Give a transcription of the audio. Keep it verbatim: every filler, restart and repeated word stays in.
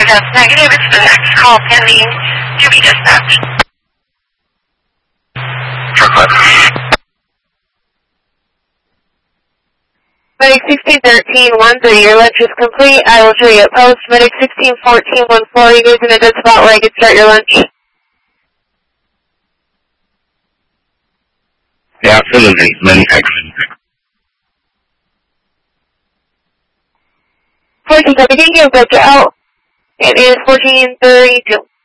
That's negative. It's the next call pending to be dispatched. Medic sixteen thirteen one three, your lunch is complete. I will show you at post. Medic sixteen fourteen one four, you guys in a good spot where I can start your lunch? Yeah, absolutely. Many thanks. fourteen, copy, thank you. Go to out. It is fourteen thirty-two.